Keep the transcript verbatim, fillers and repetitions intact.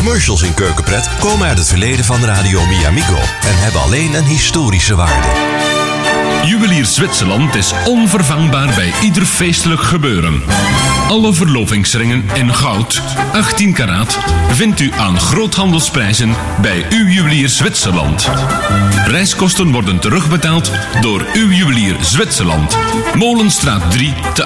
Commercials in Keukenpret komen uit het verleden van Radio Miamigo en hebben alleen een historische waarde. Juwelier Zwitserland is onvervangbaar bij ieder feestelijk gebeuren. Alle verlovingsringen in goud, achttien karaat, vindt u aan groothandelsprijzen bij uw juwelier Zwitserland. Reiskosten worden terugbetaald door uw juwelier Zwitserland. Molenstraat drie te